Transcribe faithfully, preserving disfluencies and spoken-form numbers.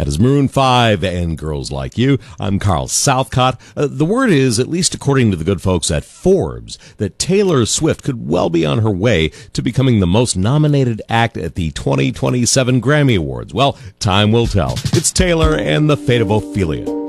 That is Maroon five and Girls Like You. I'm Carl Southcott. Uh, the word is, at least according to the good folks at Forbes, that Taylor Swift could well be on her way to becoming the most nominated act at the twenty twenty-seven Grammy Awards. Well, time will tell. It's Taylor and the Fate of Ophelia.